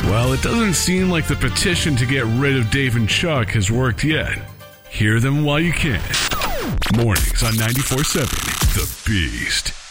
Well, it doesn't seem like the petition to get rid of Dave and Chuck has worked yet. Hear them while you can. Mornings on 94.7 The Beast.